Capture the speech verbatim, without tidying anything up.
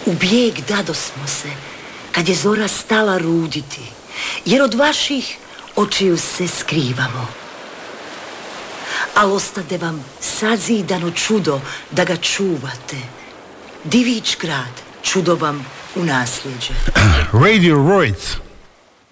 U bijeg dadosmo se, kad je zora stala ruditi, jer od vaših očiju se skrivamo. Al ostade vam sazidano čudo da ga čuvate. Divić grad, čudo vam u nasljeđe. Radio Roids.